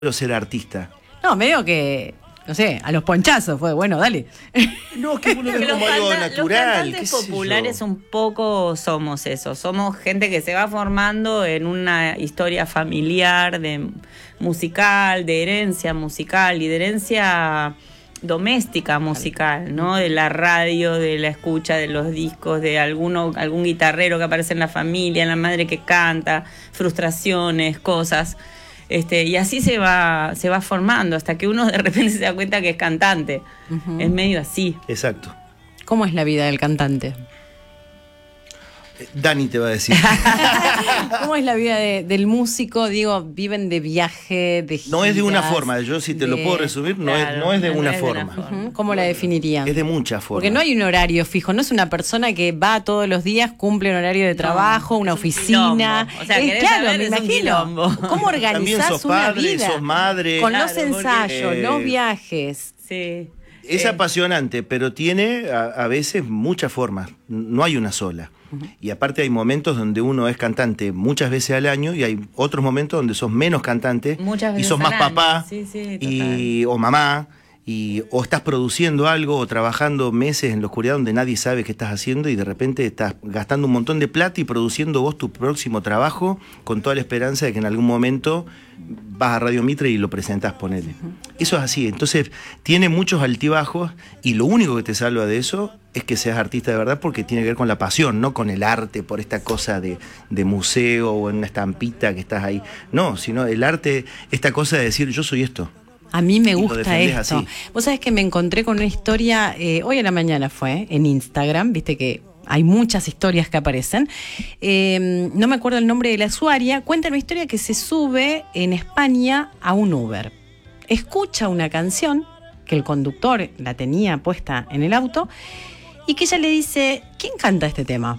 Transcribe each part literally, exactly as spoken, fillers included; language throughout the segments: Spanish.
ser artista? No, medio que, no sé, a los ponchazos fue, bueno, dale. No, que uno ve como algo natural. Los cantantes populares un poco somos eso. Somos gente que se va formando en una historia familiar, de musical, de herencia musical y de herencia doméstica musical, ¿no? De la radio, de la escucha de los discos, de alguno, algún guitarrero que aparece en la familia, la madre que canta, frustraciones, cosas. Este, y así se va, se va formando hasta que uno de repente se da cuenta que es cantante. Uh-huh. Es medio así. Exacto. ¿Cómo es la vida del cantante? Dani te va a decir. ¿Cómo es la vida de, del músico? Digo, viven de viaje, de giras. No es de una forma, yo si te de... lo puedo resumir, no, claro, es, no es de no una es forma. De forma. Uh-huh. ¿Cómo la definirían? Es de muchas formas. Porque no hay un horario fijo, no es una persona que va todos los días, cumple un horario de trabajo, no, una oficina. O sea, es, claro, me es imagino. ¿Cómo organizás sos una padre, vida? Sos madre. Con claro, los ensayos, porque, los eh, viajes. Sí. Es eh. apasionante, pero tiene a, a veces muchas formas, no hay una sola. Uh-huh. Y aparte hay momentos donde uno es cantante muchas veces al año y hay otros momentos donde sos menos cantante muchas veces y sos más papá sí, sí, y, o mamá. Y, o estás produciendo algo o trabajando meses en la oscuridad donde nadie sabe qué estás haciendo y de repente estás gastando un montón de plata y produciendo vos tu próximo trabajo con toda la esperanza de que en algún momento vas a Radio Mitre y lo presentás, ponele. Uh-huh. Eso es así, entonces tiene muchos altibajos y lo único que te salva de eso es que seas artista de verdad porque tiene que ver con la pasión, no con el arte, por esta cosa de, de museo o en una estampita que estás ahí. No, sino el arte, esta cosa de decir yo soy esto. A mí me gusta esto. Así. Vos sabés que me encontré con una historia, eh, hoy a la mañana fue, en Instagram, viste que hay muchas historias que aparecen. Eh, no me acuerdo el nombre de la usuaria. Cuenta una historia que se sube en España a un Uber. Escucha una canción que el conductor la tenía puesta en el auto y que ella le dice, ¿quién canta este tema?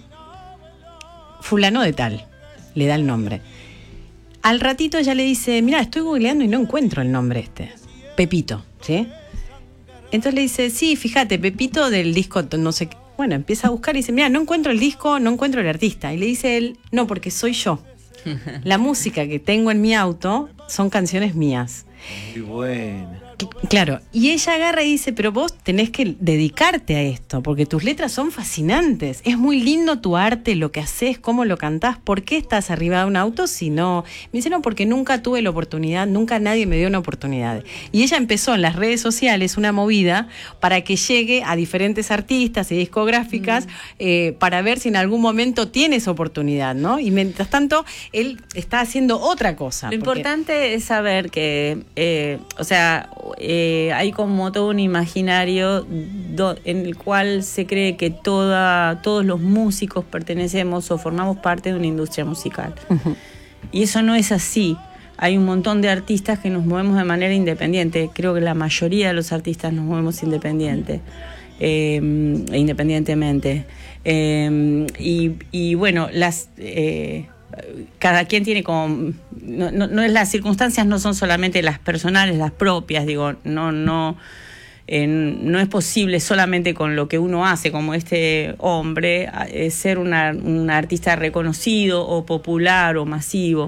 Fulano de tal, le da el nombre. Al ratito ella le dice, mira, estoy googleando y no encuentro el nombre este. Pepito, ¿sí? Entonces le dice, sí, fíjate, Pepito del disco, no sé qué. Bueno, empieza a buscar y dice, mira, no encuentro el disco, no encuentro el artista. Y le dice él, no, porque soy yo. La música que tengo en mi auto son canciones mías. Muy buena. Claro, y ella agarra y dice, pero vos tenés que dedicarte a esto, porque tus letras son fascinantes, es muy lindo tu arte, lo que haces, cómo lo cantás, ¿por qué estás arriba de un auto si no? Me dice, no, porque nunca tuve la oportunidad, nunca nadie me dio una oportunidad. Y ella empezó en las redes sociales una movida para que llegue a diferentes artistas y discográficas mm. eh, para ver si en algún momento tiene esa oportunidad, ¿no? Y mientras tanto, él está haciendo otra cosa. Lo porque... importante es saber que, eh, o sea... Eh, hay como todo un imaginario do, en el cual se cree que toda, todos los músicos pertenecemos o formamos parte de una industria musical. Uh-huh. Y eso no es así. Hay un montón de artistas que nos movemos de manera independiente. Creo que la mayoría de los artistas nos movemos independiente, eh, independientemente. Eh, y, y bueno, las... Eh, cada quien tiene como no, no, no las circunstancias no son solamente las personales, las propias, digo, no no eh, no es posible solamente con lo que uno hace como este hombre eh, ser una, un artista reconocido o popular o masivo,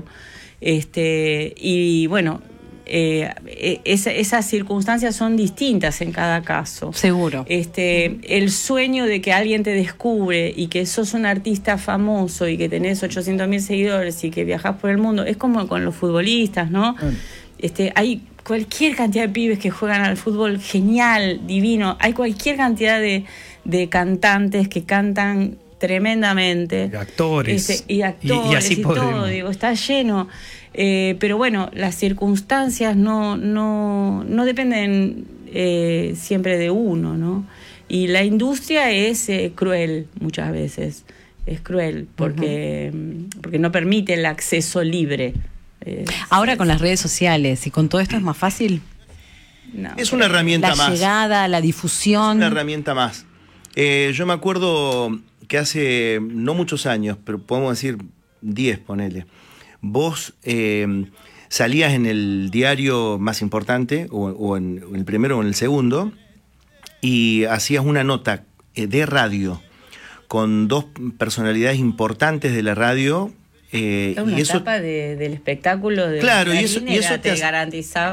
este y bueno Eh, esa, esas circunstancias son distintas en cada caso. Seguro. Este, el sueño de que alguien te descubre y que sos un artista famoso y que tenés ochocientos mil seguidores y que viajás por el mundo, es como con los futbolistas, ¿no? Mm. Este, hay cualquier cantidad de pibes que juegan al fútbol genial, divino. Hay cualquier cantidad de, de cantantes que cantan tremendamente. Y actores. Este, y actores y, y, así y todo, digo, está lleno. Eh, pero bueno, las circunstancias no, no, no dependen eh, siempre de uno, ¿no? Y la industria es eh, cruel muchas veces, es cruel porque, uh-huh. porque no permite el acceso libre. Eh, Ahora con las redes sociales y con todo esto es más fácil. No, es una herramienta la más. La llegada, la difusión. Es una herramienta más. Eh, yo me acuerdo que hace no muchos años, pero podemos decir diez, ponele. Vos eh, salías en el diario más importante, o, o en, en el primero o en el segundo, y hacías una nota eh, de radio con dos personalidades importantes de la radio Eh, Era una y eso, etapa de, del espectáculo de claro, y Clarín eso, y eso era, te te hace- garantizaba